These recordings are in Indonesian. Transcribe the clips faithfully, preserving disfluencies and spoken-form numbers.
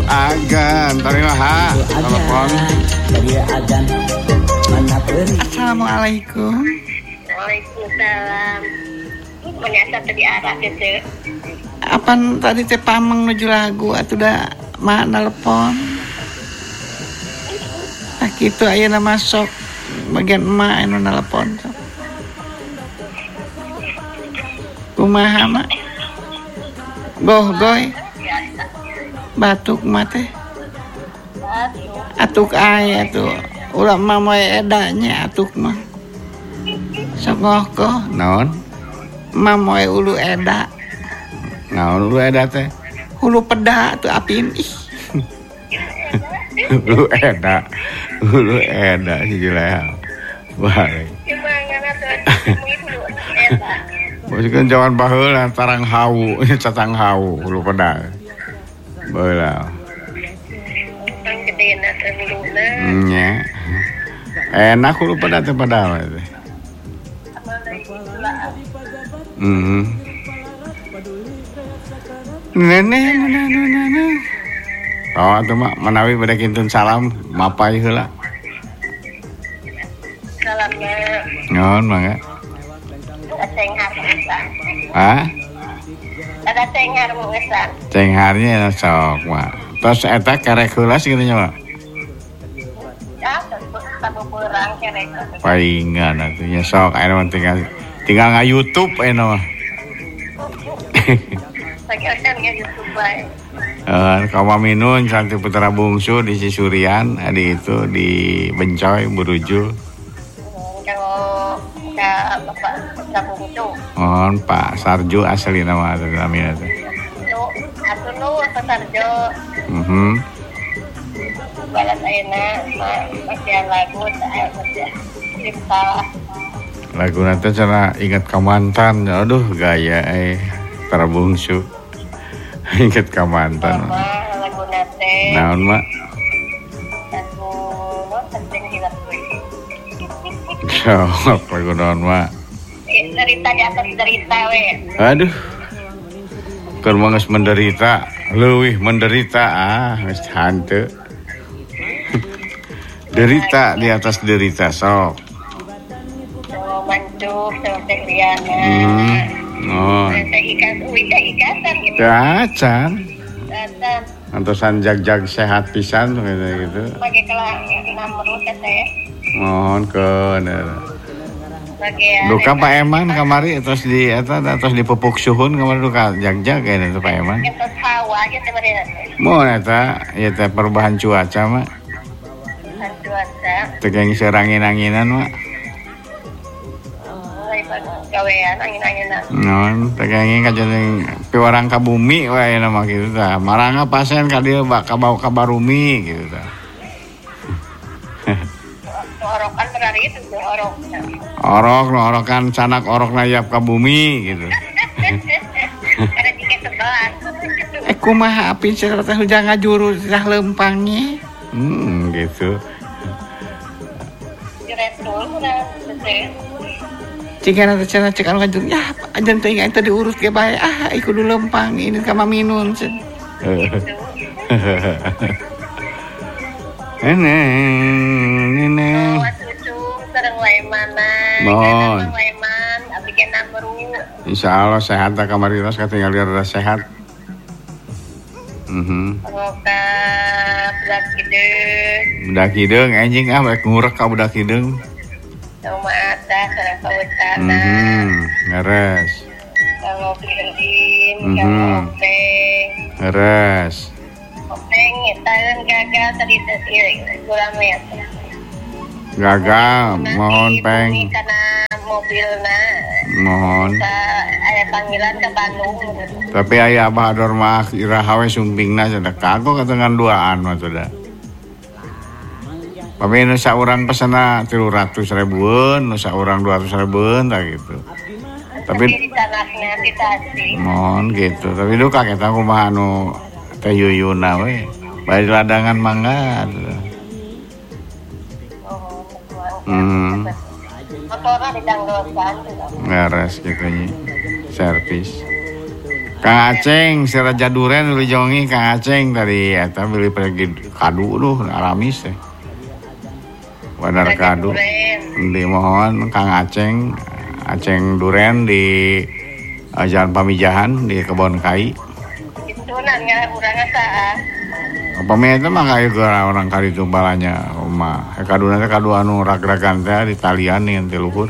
agan, terima ha. Telepon. Dari agan. Mana beri? Assalamualaikum. Waalaikumsalam. Menyasar tadi arah gitu. Apa tadi teh pameng nuju lagu atuh da mak nelpon. Nah kitu ayeuna masuk bagian emak anu nelpon. Kumaha mak? Goh goy. Batuk mah teh. Atuk aya tuh. Ulah mah moe edanya atuk mah. Sok ngokoh Naon? mah moe ulu eda. Naon lu eda teh? Hulu peda tuh apin ih. Lu eda. Lu eda si Juleha. Baik. Gimana tuh? Itu eta. Masihkan jaman baheula tarang hawu, catang hawu, lu peda. Baheula. Kan gedena terminuna. Nya. Enak lu peda teh padahal teh. Mhm. Nenek, nenek, nenek, nenek. Oh, atuh mak manawi bade kintun salam, mapai heula. Salamnya Nyon mangga. cenghar ngesan. Hah? Ada cenghar ngesan. Cengharnya sok mak. Terus eta karek heula kitu nya mak. Ya, satu kurang kerek. Palingan atuh nya sok aya mah tinggal tinggal nga YouTube eno mah. Sekarang ya YouTube bae. Eh, Kama Minun Santi Putra Bungsu di Cisurian, adi itu di Bencoy Buruju. Kalau ka Bapak Sabung itu. Mohon Pak Sarju asli nama itu namanya itu. Nu atuh nu Sarjo. Mhm. Balas ayeuna bagian lagu saya baca. Cipta. Lagu nanti cara ingat ke mantan, aduh gaya eh Terabungsu. Ingat ke mantan. Lagu nate. Naon mak? Lagu nu penting hilang gue. Sok lagu naon mak? Derita di atas derita we. Aduh. Keur mah geus menderita, leuwih menderita ah geus hanteu. Derita di atas derita sok. So mancuk, so teh liana. Hmm. Oh. Teh ikan, uika ikatan gitu. Cacan. Datang. Antosan jag-jag sehat pisan gitu gitu. Pakai kelang enam menit teh. Mohon ke Bagian. duka Pak Eman kamari terus di eta terus dipupuk suhun kamari duka jag-jag kayaknya tuh Pak Eman. Entos hawa aja teh bari. Mohon eta ya teh perubahan cuaca mah. Cuaca. Teu geus angin-anginan mah. Gawean angin-anginan. Non, tegenging kajeneng piwarang ka bumi wae nama kitu tah. Maranga pasien ka dieu ka bau ka barumi gitu tah. Orokan berari itu tuh orok. Orok no orokan canak orok nayap ka bumi gitu. Ada tiket sebelah. Eh kumaha apin cenah teh hujang ngajuru tah lempangnya. Hmm gitu. Diretul udah selesai. Jika nanti cenah cek anu ngajuru ya ajan teh ingat teh diurus ge bae ah iku dulu lempang ini ka maminun cen. Neneng, neneng. Bawa cucu sareng wae mana. Mohon. Wae man abdi kena baru. Insyaallah sehat tak kamari tos katinggal rada sehat. Mhm. Semoga berat gede. Budak hideung anjing ah bae ngurek ka budak hideung. Sama ada sareng kawetana. Mhm. Ngeres. Kalau beliin, Mhm. kalau openg. Ngeres. Openg etaeun gagal tadi teh kurang ya. Gagal, mohon peng. Ini karena mobilna. Mohon. Sa aya panggilan ke Bandung. Tapi aya Abah Ador mah iraha we sumpingna cenah kagok katengan duaan mah tuh da. Pami nu saurang pesena tiga ratus ribuan, nu saurang dua ratus ribuan tah gitu. Tapi di tanahnya ditasi. mohon gitu. Tapi duka kita kumaha anu teh yuyuna we. Bae ladangan mangga. Oh, Hmm. motornya didangdosan. Ngeres gitu nya. Servis. Kang Aceng, si Raja Duren beli jongi Kang Aceng tadi eta beli pergi kadu duh aramis teh. Bener kadu. Di mohon Kang Aceng, Aceng Duren di uh, Jalan Pamijahan di Kebon Kai. Itu nanya urang saha. Pameta mah kayak orang kali tumbalanya rumah. Kadu nanti kadu anu rak-rakan teh di talian nih teh luhur.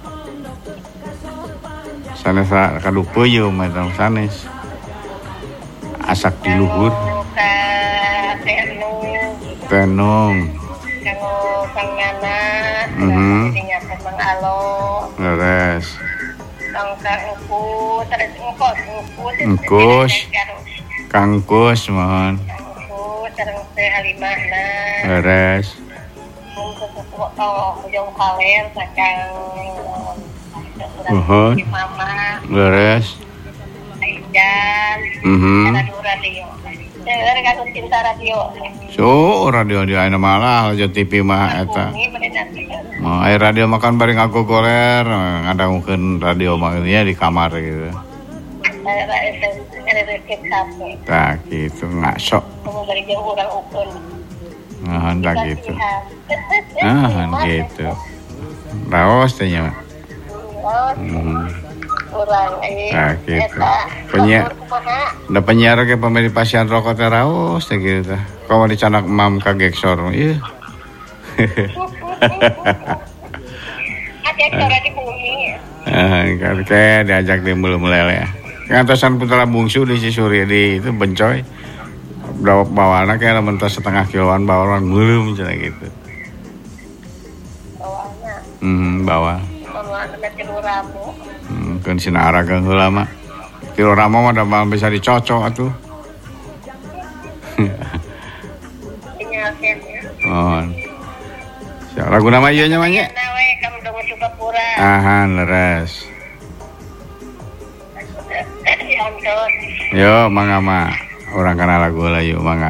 Sanes kadu peuyeum eta sanes. Asak di luhur. Ka Tenung. Tenung. Kanggo Kang Nana. Mhm. Dinya Kang Alo. Beres. Kang Kang Engku, terus Engkos, Engku. Engkus. Kang Kus mohon. Sareng teh Halimahna. Beres. Untuk kau ujung kaler sakang Mohon. Mama. Beres. Aidan. Mhm. Radio radio. Dengar kan cinta radio. So radio di ayeuna malah aja T V mah eta. Ini benar. Mau aya radio makan bari ngagogoler ngadangukeun radio mah nya di kamar gitu. Ada ada kafe. Tah gitu ngaso. Kamu dari jauh orang ukun. Nah, dah gitu. Ah, gitu. Raos teh nya. Hmm. Orang ini. Nah, gitu. Penyiar. Da penyiar ge pamili pasien rokok teh raos teh gitu teh. Kau dicanak mam ka geksor. Ieu. Ada cara di bumi. Ah, kan kayak diajak di mulu-mulele ya. Ngantosan putra bungsu di Cisuri di itu Bencoy. Bawa bawana kayak mentas setengah kiloan bawa orang ngeuleuh cenah gitu. Bawana. Hmm, bawa. Bawana ke Ramu. Hmm, keun sinara ke heula mah. Kilo ramo mah da bisa dicocok atuh. Tinggal sen. Oh. Sia lagu nama ieu nya mah nya. Nawe kamu dong suka pura. Ahan leres. Yontot. Yo mangga mah. Orang kana lagu lah yuk mangga.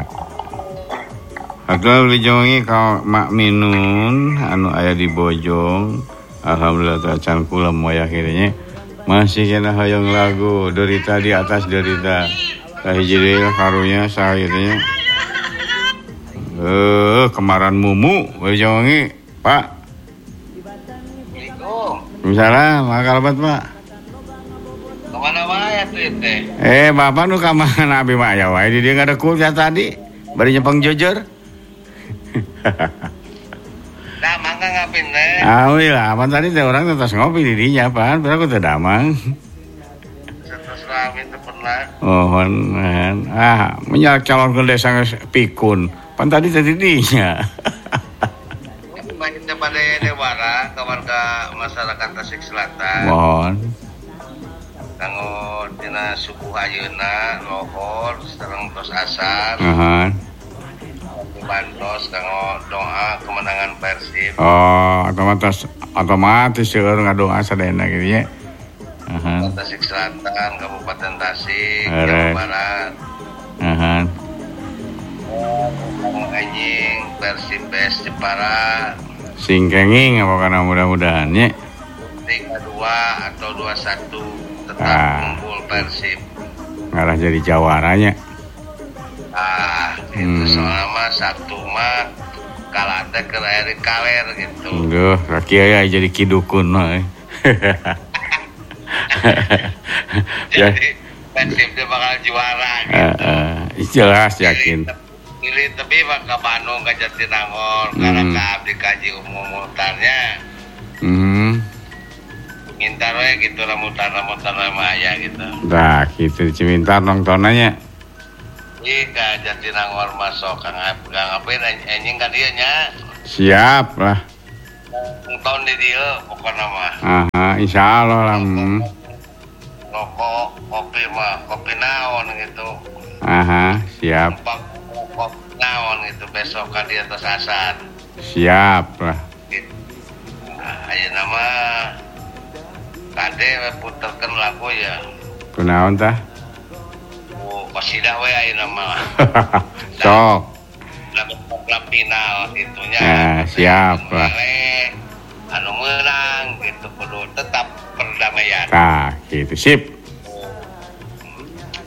Atuh dijongi ka Mak Minun anu aya di Bojong. Alhamdulillah teh can kula moal akhirnya masih kena hayang lagu derita di atas derita. Kahiji deui karunya saha ieu teh nya. Eh kemaran mumu dijongi Pak. Assalamualaikum. Salam, makalabat Pak. Kemana wae tuh teh? Eh, Bapak nu ka mana abi mah aya wae di dieu ngadekul ya tadi. Bari nyepeng jujur. Nah, mangga ngapin teh? Alhamdulillah, apa tadi teh orang terus ngopi di dinya apaan, padahal aku teh damang. Terus rame teh pernah. Mohon, man. Ah, menyalak calon ke desa geus pikun. Pan tadi teh di dinya. Banyak teh pada dewara ke warga masyarakat Tasik Selatan. Mohon. Kanggo dina suku ayeuna lohor sareng tos asar. Mohon. Bantos kanggo doa kemenangan Persib. Oh, otomatis otomatis seueur ngadoa sadayana kitu nya. Heeh. Tasik Selatan, Kabupaten Tasik, Beres. Jawa Barat. Heeh. Kanggo anjing Persib B S Jepara. Sing kenging apa kana mudah-mudahan nya. tiga dua atau dua satu tetap Ah. unggul Persib. Ngarah jadi jawaranya. Ah, itu Hmm. soalnya mah Sabtu mah kalah teh ke Erik Kaler gitu. Duh, laki aya jadi kidukun mah. eh. Ya, Jadi Persib dia bakal juara gitu. eh, eh, jelas yakin. Pilih tapi mah ke Bandung ke Jatinangor Hmm. karena ke abdi kaji umum mutarnya. Hmm. Minta we gitu lah mutar-mutar mah aya gitu. Dah, gitu Cimintar nontonannya. Ih, ke Jatinangor masuk Kang Kang Apin anjing ka dieu nya. Siap lah. Nonton di dieu pokona mah. Aha, insya Allah lah. Hmm. Rokok, kopi mah, kopi naon gitu. Aha, siap. Empat kopi naon gitu besok kan di atas asar. Siap lah. Gitu. Nah, ayeuna nama kade we puterkeun lagu ya. Kunaon tah? Oh, qasidah we ayeuna mah. Sok. Lagu klub final itunya. Nah, siap lah. Anu menang gitu kudu tetap perdamaian. Nah, gitu sip.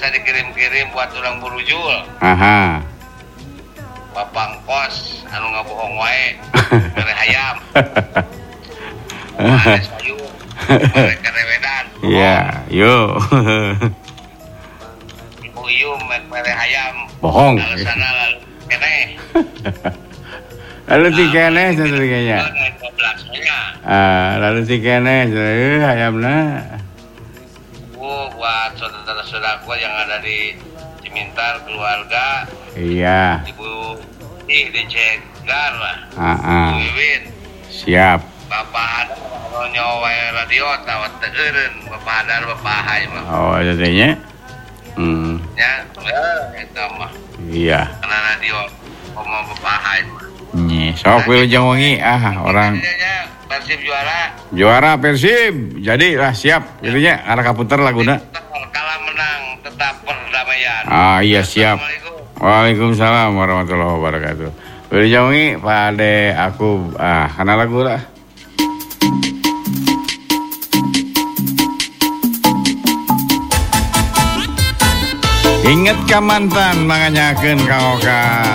biasa dikirim-kirim buat orang burujul. Aha. Bapang kos anu ngabohong wae. Mere hayam. Ada sayur. Mere kerewedan. Iya, yo. Ibu Iyu mere hayam. Bohong. Lalu sana lalu kene. Lalu si kene sebenarnya. Belakangnya. Ah, lalu si kene eh ayamna. Bu buat saudara-saudaraku yang ada di Cimintar keluarga. Iya. Ibu di Cegar lah. Heeh. Bu Wiwin. Siap. Bapak ada kalau nyawa radio tawat teureun Bapak ada Bapak Hai mah. Oh, jadinya. Hmm. Ya, ya eta mah. Iya. Karena radio ngomong Bapak Hai mah. Nih, sok Wilujeng Wengi ah orang Persib juara. juara Persib. Jadi lah siap gitu nya arah kaputer laguna. Kalah menang tetap perdamaian. Ah iya siap. Assalamualaikum. Waalaikumsalam warahmatullahi wabarakatuh. Wilujeng Wengi pade aku ah kana lagu lah. Ingat ka mantan manganyakeun ka Oka.